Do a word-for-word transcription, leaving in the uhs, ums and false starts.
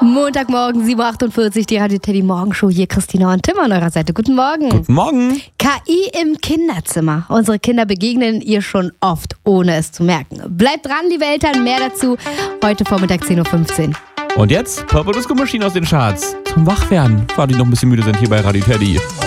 Montagmorgen, sieben Uhr achtundvierzig, die Radio Teddy Morgenshow. Hier Christina und Tim an eurer Seite. Guten Morgen. Guten Morgen. K I im Kinderzimmer. Unsere Kinder begegnen ihr schon oft, ohne es zu merken. Bleibt dran, liebe Eltern, mehr dazu heute Vormittag zehn Uhr fünfzehn. Und jetzt Purple Disco Machine aus den Charts. Zum Wachwerden, falls die noch ein bisschen müde sind hier bei Radio Teddy.